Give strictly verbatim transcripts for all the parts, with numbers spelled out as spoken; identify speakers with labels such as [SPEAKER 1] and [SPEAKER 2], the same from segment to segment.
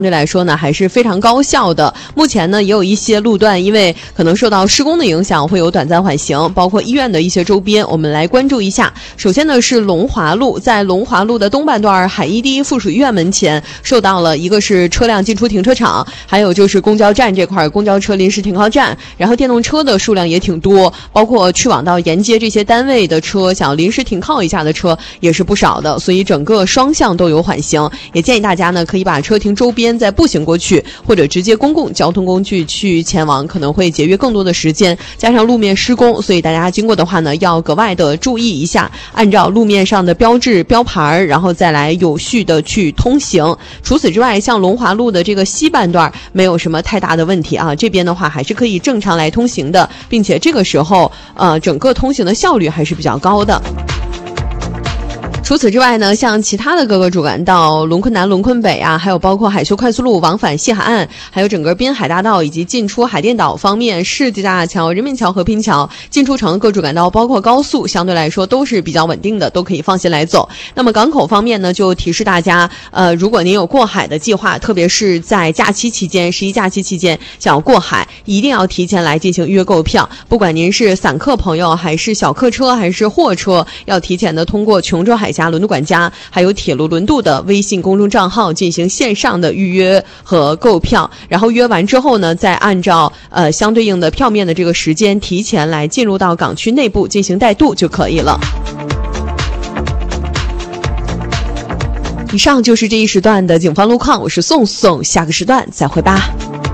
[SPEAKER 1] 对来说呢还是非常高效的。目前呢也有一些路段因为可能受到施工的影响会有短暂缓行，包括医院的一些周边我们来关注一下。首先呢是龙华路，在龙华路的东半段海医第一附属医院门前受到了一个是车辆进出停车场，还有就是公交站这块公交车临时停靠站，然后电动车的数量也挺多，包括去往到沿街这些单位的车想临时停靠一下的车也是不少的，所以整个双向都有缓行。也建议大家呢可以把车停周边再步行过去，或者直接公共交通工具去前往，可能会节约更多的时间。加上路面施工，所以大家经过的话呢要格外的注意一下，按照路面上的标志标牌，然后再来有序的去通行。除此之外，像龙华路的这个西半段没有什么太大的问题啊，这边的话还是可以正常来通行的，并且这个时候呃整个通行的效率还是比较高的。除此之外呢，像其他的各个主干道，龙昆南、龙昆北啊，还有包括海修快速路往返西海岸，还有整个滨海大道以及进出海淀岛方面，世纪大桥、人民桥、和平桥进出城各主干道，包括高速，相对来说都是比较稳定的，都可以放心来走。那么港口方面呢，就提示大家，呃，如果您有过海的计划，特别是在假期期间、十一假期期间想要过海，一定要提前来进行预约购票。不管您是散客朋友，还是小客车，还是货车，要提前的通过琼州海峡轮渡管家还有铁路轮渡的微信公众账号进行线上的预约和购票，然后约完之后呢，再按照呃相对应的票面的这个时间提前来进入到港区内部进行带渡就可以了。以上就是这一时段的警方路况，我是宋宋，下个时段再会吧。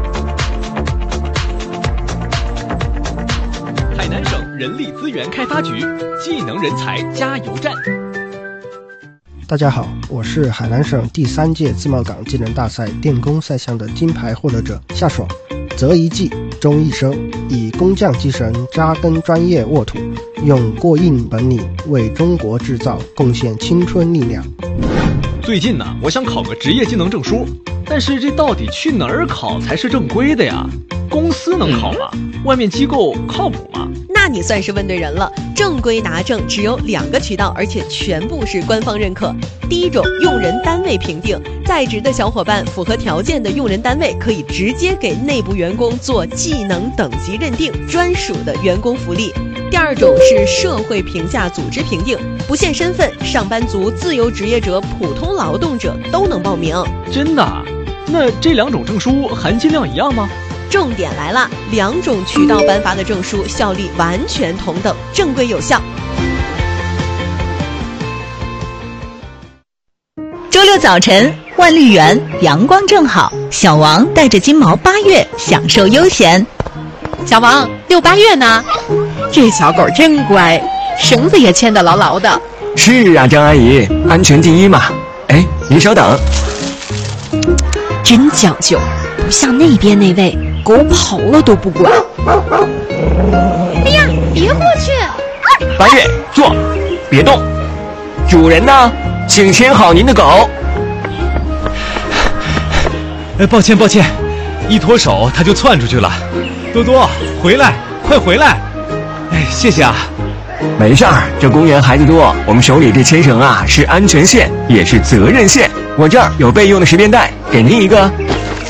[SPEAKER 2] 海南省人力资源开发局技能人才加油站。
[SPEAKER 3] 大家好，我是海南省第三届自贸港技能大赛电工赛项的金牌获得者夏爽。择一技终一生，以工匠精神扎根专业沃土，用过硬本领为中国制造贡献青春力量。
[SPEAKER 2] 最近呢，我想考个职业技能证书，但是这到底去哪儿考才是正规的呀？公司能考吗？外面机构靠谱吗？
[SPEAKER 1] 那你算是问对人了。正规拿证只有两个渠道，而且全部是官方认可。第一种，用人单位评定，在职的小伙伴符合条件的用人单位可以直接给内部员工做技能等级认定，专属的员工福利。第二种是社会评价组织评定，不限身份，上班族、自由职业者、普通劳动者都能报名。
[SPEAKER 2] 真的？那这两种证书含金量一样吗？
[SPEAKER 1] 重点来了，两种渠道颁发的证书效力完全同等，正规有效。
[SPEAKER 4] 周六早晨，万绿园阳光正好，小王带着金毛八月享受悠闲。
[SPEAKER 5] 小王，六八月呢？这小狗真乖，绳子也牵得牢牢的。
[SPEAKER 6] 是啊，张阿姨，安全第一嘛。哎，您稍等。
[SPEAKER 5] 真讲究，不像那边那位狗跑了都不管。
[SPEAKER 7] 哎呀，别过去！
[SPEAKER 6] 八月，坐，别动。主人呢？请牵好您的狗。
[SPEAKER 2] 哎，抱歉抱歉，一脱手它就窜出去了。多多，回来，快回来！哎，谢谢啊。
[SPEAKER 6] 没事儿，这公园孩子多，我们手里这牵绳啊是安全线，也是责任线。我这儿有备用的十便带，给您一个。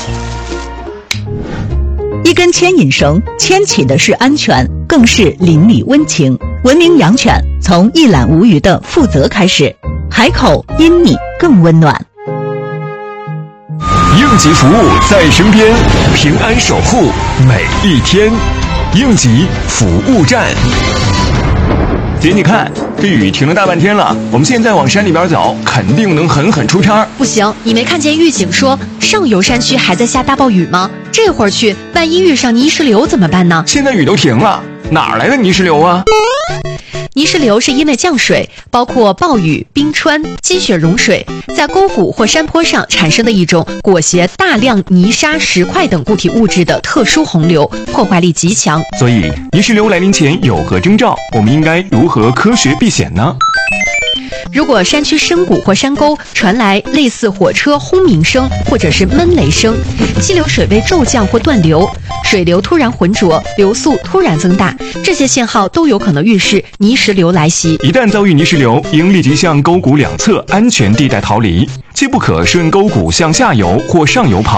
[SPEAKER 4] 一根牵引绳，牵起的是安全，更是邻里温情。文明养犬，从一览无余的负责开始。海口因你更温暖。
[SPEAKER 8] 应急服务在身边，平安守护每一天。应急服务站。姐，你看这雨停了大半天了，我们现在往山里边走，肯定能狠狠出差。
[SPEAKER 5] 不行，你没看见预警说上游山区还在下大暴雨吗？这会儿去，万一遇上泥石流怎么办呢？
[SPEAKER 8] 现在雨都停了，哪来的泥石流啊？
[SPEAKER 5] 泥石流是因为降水，包括暴雨、冰川、积雪融水，在沟谷或山坡上产生的一种裹挟大量泥沙、石块等固体物质的特殊洪流，破坏力极强。
[SPEAKER 8] 所以，泥石流来临前有何征兆？我们应该如何科学避险呢？
[SPEAKER 5] 如果山区深谷或山沟传来类似火车轰鸣声或者是闷雷声，溪流水位骤降或断流，水流突然浑浊，流速突然增大，这些信号都有可能预示泥石流来袭。
[SPEAKER 6] 一旦遭遇泥石流，应立即向沟谷两侧安全地带逃离，切不可顺沟谷向下游或上游跑。